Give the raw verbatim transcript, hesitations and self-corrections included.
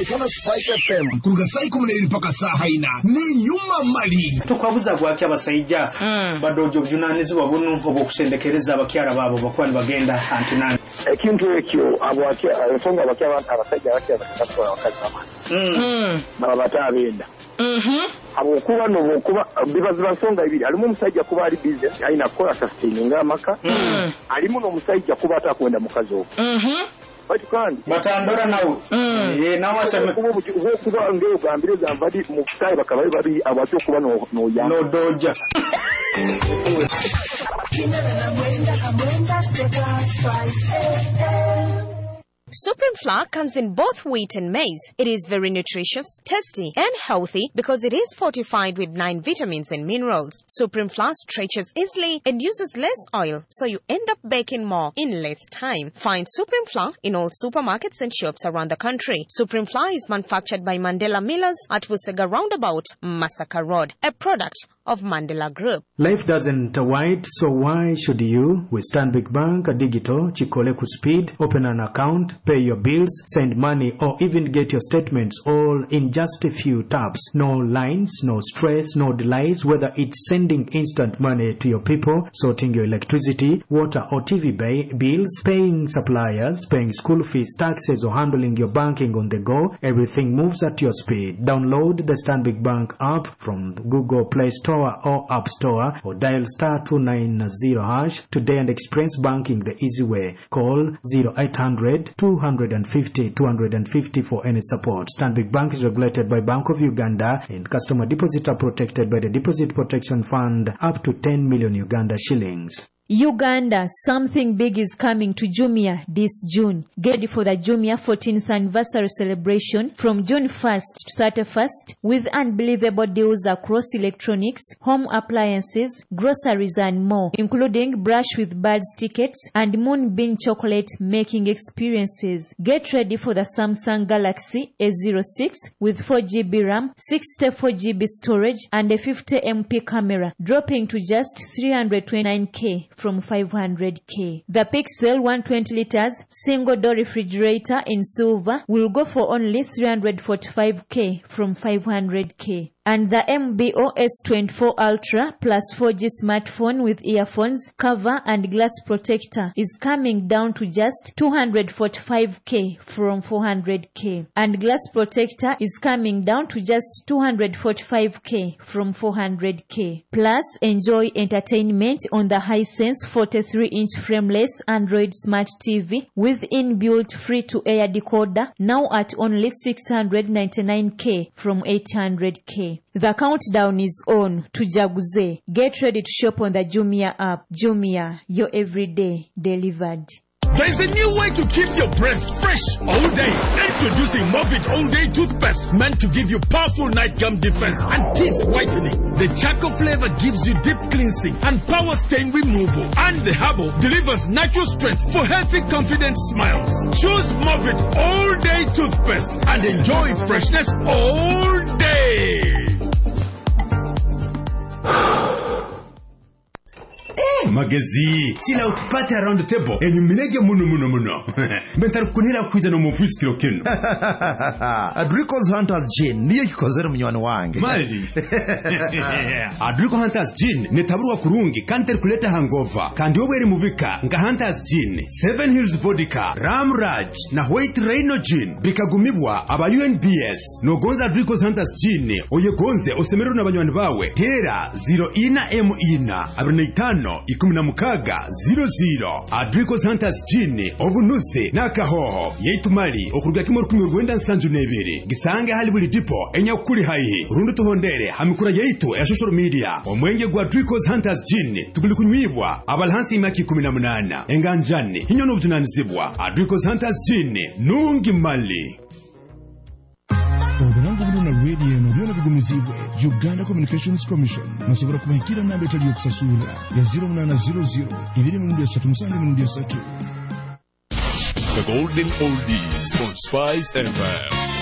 Spice on Spice F M. Kuruga sai kumuneri mpaka saa haina. Ni nyuma mali. Tukwabuza gwaki abasayija badojo byunanizi babunu obukusendekereza abakyara babo bakwani bagenda antinani. Ekintu ekyo abwaki abasonga abakyara abasajja bakya bakatwa wakazi bamani. Mm. Mabata abenda. Mhm. Abo kuba no kuba bibazi basonga ibiri alimu musajja kuba ali business aina kola sustaining amaka. Mm. Alimu no musajja kuba atakwenda mukazo. Mhm. Bati kandi batandora nawo. Mm. Ye nawo asema kuba kuba ngeo gambireza mbadi mu kutai bakabali babi abatu kuba no no ya. No doja. Supreme flour comes in both wheat and maize. It is very nutritious, tasty, and healthy because it is fortified with nine vitamins and minerals. Supreme flour stretches easily and uses less oil, so you end up baking more in less time. Find Supreme flour in all supermarkets and shops around the country. Supreme flour is manufactured by Mandela Millers at Wusega Roundabout, Masaka Road, a product of Mandela Group. Life doesn't wait, so why should you? With Stanbic Bank Digital, Chikole ku speed, open an account, pay your bills, send money, or even get your statements all in just a few taps. No lines, no stress, no delays, whether it's sending instant money to your people, sorting your electricity, water or T V bay, bills, paying suppliers, paying school fees, taxes, or handling your banking on the go. Everything moves at your speed. Download the Stanbic Bank app from Google Play Store or App Store, or dial star two nine zero hash today and experience banking the easy way. Call zero eight hundred two fifty two fifty for any support. Stanbic Bank is regulated by Bank of Uganda, and customer deposits are protected by the Deposit Protection Fund up to ten million Uganda shillings. Uganda, something big is coming to Jumia this June. Get ready for the Jumia fourteenth anniversary celebration from June first to thirty-first with unbelievable deals across electronics, home appliances, groceries and more, including Brush with Birds tickets and Moonbeam chocolate making experiences. Get ready for the Samsung Galaxy A zero six with four gigabytes RAM, sixty-four gigabytes storage and a fifty megapixel camera, dropping to just three hundred twenty-nine thousand from five hundred thousand. The Pixel one hundred twenty liters single door refrigerator in silver will go for only three hundred forty-five thousand from five hundred thousand. And the M B O S twenty-four Ultra plus four G smartphone with earphones, cover and glass protector is coming down to just two hundred forty-five thousand from four hundred thousand. And glass protector is coming down to just two hundred forty-five thousand from four hundred thousand. Plus, enjoy entertainment on the Hisense forty-three inch frameless Android Smart T V with inbuilt free-to-air decoder now at only six hundred ninety-nine thousand from eight hundred thousand. The countdown is on to Jaguze. Get ready to shop on the Jumia app. Jumia, your everyday delivered. There's a new way to keep your breath fresh all day. Introducing Movit All Day Toothpaste, meant to give you powerful night gum defense and teeth whitening. The charcoal flavor gives you deep cleansing and power stain removal. And the herbal delivers natural strength for healthy, confident smiles. Choose Movit All Day Toothpaste and enjoy freshness all day. Magazine, chila utupate around the table. Enyu minege munu munu munu. Bentaru kunira kuja no mufisi kilo kenu. Adrico's Hunters Gin, niyo kikozero mnywana wange. Mali. Adrico Hunters Gin, netaburuwa kurungi, kanter kuleta hangover. Kandi obweri muvika, nga Hunters Gin, Seven Hills Vodka, Ram Raj, na White Rhino Gin. Bikagumibwa, aba U N B S. No gonza Adrico's Hunters Gin, oye gonze, osemeru na banywani bawe. Tera, zero ina emu ina, abinaitano, ikumina mukaga, zero zero. Adrico's Hunters Gin, obunuse, nakahoho, yeitumali, okuruga kimo rukumi urwenda nsanju nebere. Gisange hali buli dipo, enya ukuli haihi, rundu tuhondere, hamikura yeitu ya social media. Omwenge gwa Adrico's Hunters Gin, tuguli kunyuibwa, abalhansi imaki kumina munana. Enganjani, hinyo nubjunanizibwa. Adrico's Hunters Gin, nungi mali. Obulangu buno na radio no byona bigumizibwe Uganda Communications Commission musobora kubahikira namba etali yokusasula ya zero nine zero zero ibiri mu three musange mu three. The Golden Oldies on Spice F M.